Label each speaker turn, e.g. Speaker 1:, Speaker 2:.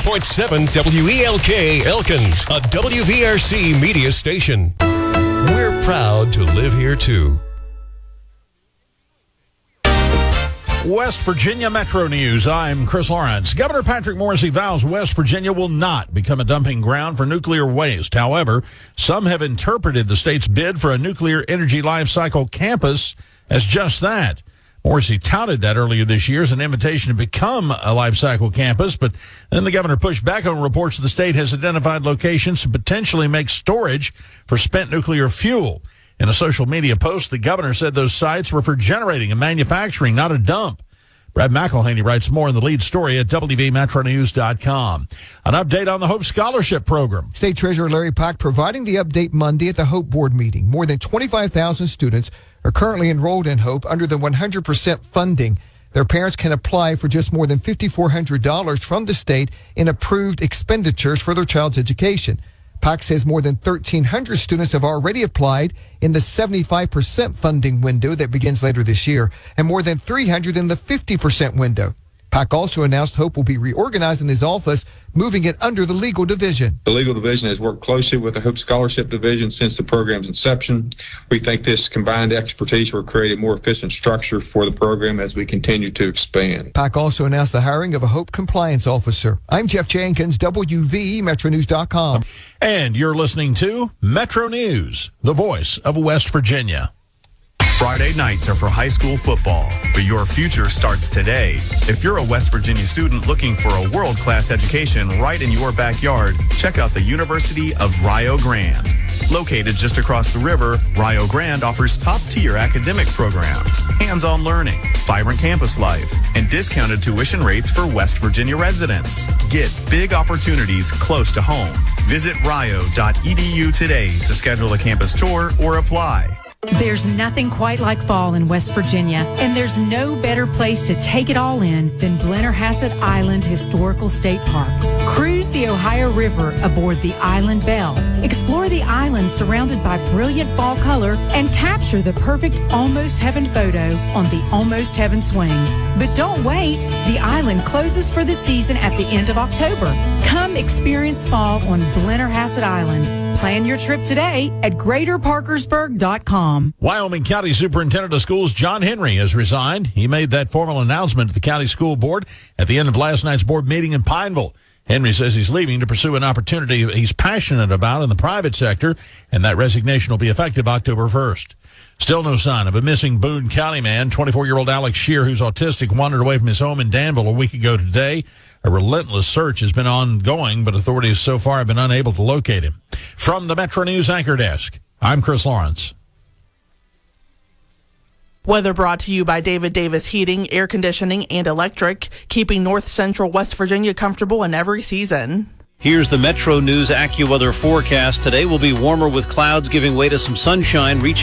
Speaker 1: 101.7 WELK Elkins, a WVRC media station. We're proud to live here, too.
Speaker 2: West Virginia Metro News. I'm Chris Lawrence. Governor Patrick Morrisey vows West Virginia will not become a dumping ground for nuclear waste. However, some have interpreted the state's bid for a nuclear energy life cycle campus as just that. Morrisey touted that earlier this year as an invitation to become a life cycle campus, but then the governor pushed back on reports the state has identified locations to potentially make storage for spent nuclear fuel. In a social media post, the governor said those sites were for generating and manufacturing, not a dump. Brad McElhaney writes more in the lead story at WVMetroNews.com. An update on the Hope Scholarship Program.
Speaker 3: State Treasurer Larry Pack providing the update Monday at the Hope Board meeting. More than 25,000 students are currently enrolled in Hope under the 100% funding. Their parents can apply for just more than $5,400 from the state in approved expenditures for their child's education. Pack says more than 1,300 students have already applied in the 75% funding window that begins later this year, and more than 300 in the 50% window. Pack also announced Hope will be reorganizing his office, moving it under the legal division.
Speaker 4: The legal division has worked closely with the Hope Scholarship Division since the program's inception. We think this combined expertise will create a more efficient structure for the program as we continue to expand.
Speaker 3: Pack also announced the hiring of a Hope compliance officer. I'm Jeff Jenkins, WVMetroNews.com.
Speaker 2: And you're listening to Metro News, the voice of West Virginia.
Speaker 5: Friday nights are for high school football, but your future starts today. If you're a West Virginia student looking for a world-class education right in your backyard, check out the University of Rio Grande. Located just across the river, Rio Grande offers top-tier academic programs, hands-on learning, vibrant campus life, and discounted tuition rates for West Virginia residents. Get big opportunities close to home. Visit rio.edu today to schedule a campus tour or apply.
Speaker 6: There's nothing quite like fall in West Virginia, and there's no better place to take it all in than Blennerhassett Island Historical State Park. Cruise the Ohio River aboard the Island Belle. Explore the island surrounded by brilliant fall color and capture the perfect Almost Heaven photo on the Almost Heaven swing. But don't wait. The island closes for the season at the end of October. Come experience fall on Blennerhassett Island. Plan your trip today at GreaterParkersburg.com.
Speaker 2: Wyoming County Superintendent of Schools John Henry has resigned. He made that formal announcement to the county school board at the end of last night's board meeting in Pineville. Henry says he's leaving to pursue an opportunity he's passionate about in the private sector, and that resignation will be effective October 1st. Still no sign of a missing Boone County man. 24-year-old Alex Shear, who's autistic, wandered away from his home in Danville a week ago today. A relentless search has been ongoing, but authorities so far have been unable to locate him. From the Metro News Anchor Desk, I'm Chris Lawrence.
Speaker 7: Weather brought to you by David Davis Heating, Air Conditioning, and Electric, keeping North Central West Virginia comfortable in every season.
Speaker 8: Here's the Metro News AccuWeather forecast. Today will be warmer with clouds giving way to some sunshine, reaching